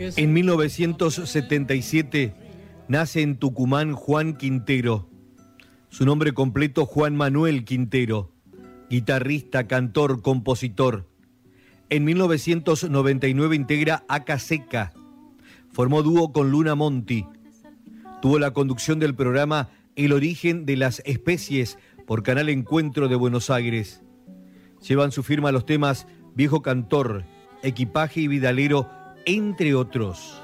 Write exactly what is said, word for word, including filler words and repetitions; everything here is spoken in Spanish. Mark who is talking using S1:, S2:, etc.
S1: En mil novecientos setenta y siete nace en Tucumán Juan Quintero. Su nombre completo, Juan Manuel Quintero, guitarrista, cantor, compositor. En mil novecientos noventa y nueve integra Aca Seca. Formó dúo con Luna Monti. Tuvo la conducción del programa El origen de las especies por Canal Encuentro de Buenos Aires. Llevan su firma los temas Viejo Cantor, Equipaje y Vidalero, entre otros.